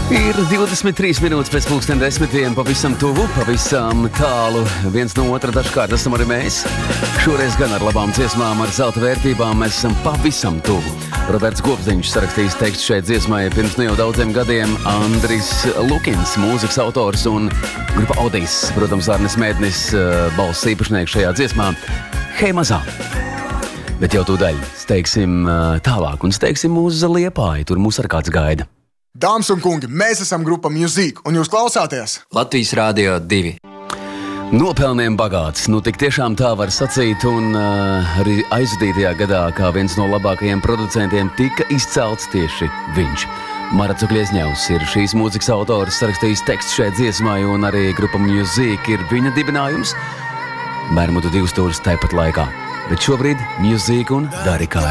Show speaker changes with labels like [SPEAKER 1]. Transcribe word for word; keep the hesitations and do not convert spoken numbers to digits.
[SPEAKER 1] Ir divdesmit trīs minūtes pēc pulksten desmitiem, pavisam tuvu, pavisam tālu, viens no otra dažkārt esam arī mēs. Šoreiz gan ar labām dziesmām, ar zelta vērtībām mēs esam pavisam tuvu. Roberts Gobziņš sarakstījis tekstu šeit dziesmai pirms nu jau daudziem gadiem, Andris Lukins, mūzikas autors un grupa Audijs, protams, Arnis Mēdnis, balss īpašnieks šajā dziesmā. Hei mazā! Bet jau tūdaļ steigsim tālāk un steigsim uz Liepāju, tur mūs ar kāds gaida.
[SPEAKER 2] Dāmas un kungi, mēs esam grupa Music, un jūs klausāties
[SPEAKER 3] Latvijas Rādio divi.
[SPEAKER 1] Nopelniem bagāts, nu tik tiešām tā var sacīt, un uh, arī aizvadītajā gadā kā viens no labākajiem producentiem tika izcelts tieši viņš. Marats Ukļiesņevs ir šīs mūzikas autors, sarakstījis tekstu šeit dziesmai, un arī grupa Music ir viņa dibinājums. Bermudu divstūris tāpat laikā, bet šobrīd Music un Darika.